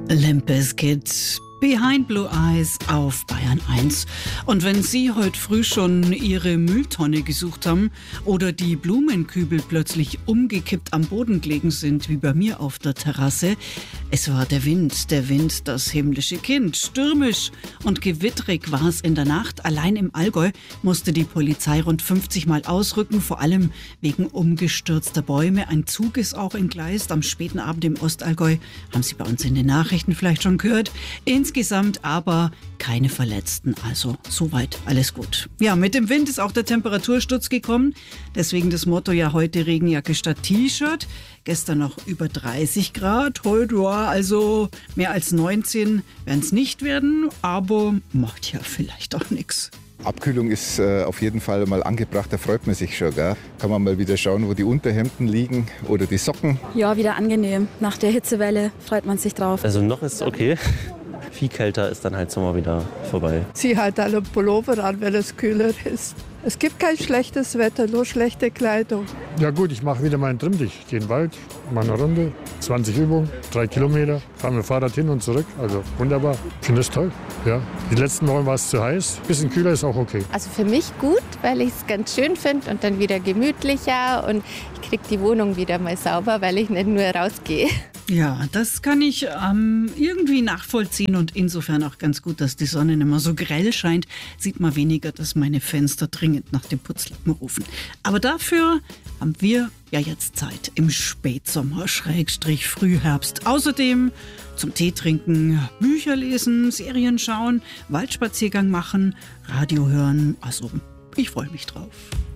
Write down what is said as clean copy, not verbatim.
Limp Bizkit, Behind Blue Eyes auf Bayern 1. Und wenn Sie heute früh schon Ihre Mülltonne gesucht haben oder die Blumenkübel plötzlich umgekippt am Boden gelegen sind, wie bei mir auf der Terrasse, es war der Wind, das himmlische Kind. Stürmisch und gewitterig war es in der Nacht. Allein im Allgäu musste die Polizei rund 50 Mal ausrücken, vor allem wegen umgestürzter Bäume. Ein Zug ist auch entgleist am späten Abend im Ostallgäu. Haben Sie bei uns in den Nachrichten vielleicht schon gehört. Insgesamt aber keine Verletzten, also soweit alles gut. Ja, mit dem Wind ist auch der Temperatursturz gekommen, deswegen das Motto ja heute Regenjacke statt T-Shirt. Gestern noch über 30 Grad, heute ja, also mehr als 19 werden es nicht werden, aber macht ja vielleicht auch nichts. Abkühlung ist auf jeden Fall mal angebracht, da freut man sich schon. Gell? Kann man mal wieder schauen, wo die Unterhemden liegen oder die Socken. Ja, wieder angenehm. Nach der Hitzewelle freut man sich drauf. Also noch ist es okay. Viel kälter ist dann halt Sommer wieder vorbei. Zieh halt alle Pullover an, wenn es kühler ist. Es gibt kein schlechtes Wetter, nur schlechte Kleidung. Ja gut, ich mache wieder meinen Trimm. Ich gehe in den Wald, mache eine Runde, 20 Übungen, 3 Kilometer, fahre mit dem Fahrrad hin und zurück. Also wunderbar, ich finde es toll. Ja. Die letzten Wochen war es zu heiß, ein bisschen kühler ist auch okay. Also für mich gut, weil ich es ganz schön finde und dann wieder gemütlicher und ich kriege die Wohnung wieder mal sauber, weil ich nicht nur rausgehe. Ja, das kann ich irgendwie nachvollziehen und insofern auch ganz gut, dass die Sonne nicht mehr so grell scheint. Sieht man weniger, dass meine Fenster dringend nach dem Putzlappen rufen. Aber dafür haben wir ja jetzt Zeit im Spätsommer, Frühherbst. Außerdem zum Tee trinken, Bücher lesen, Serien schauen, Waldspaziergang machen, Radio hören. Also, ich freue mich drauf.